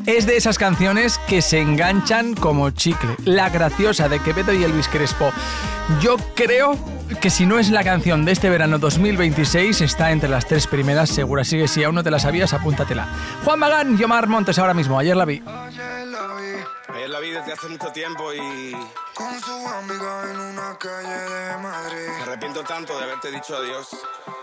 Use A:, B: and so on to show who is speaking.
A: Es de esas canciones que se enganchan como chicle. La Graciosa, de Quevedo y Elvis Crespo. Yo creo que si no es la canción de este verano 2026, está entre las 3 primeras segura. Así que si aún no te la sabías, apúntatela. Juan Magán y Omar Montes ahora mismo. Ayer la vi.
B: Ayer la vi desde hace mucho tiempo y
C: con su amiga en una calle de Madrid.
B: me arrepiento tanto de haberte dicho adiós.